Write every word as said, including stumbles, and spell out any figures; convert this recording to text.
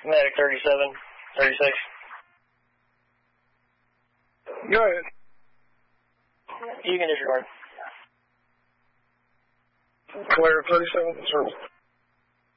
Medic thirty-seven, thirty-six. Go ahead. You can disregard. Clear thirty-seven, service.